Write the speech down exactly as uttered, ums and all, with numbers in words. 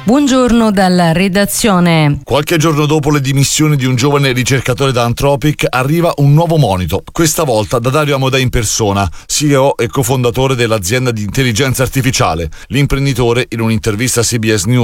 Buongiorno dalla redazione. Qualche giorno dopo le dimissioni di un giovane ricercatore da Anthropic arriva un nuovo monito, questa volta da Dario Amodei in persona, C E O e cofondatore dell'azienda di intelligenza artificiale. L'imprenditore, in un'intervista a C B S News,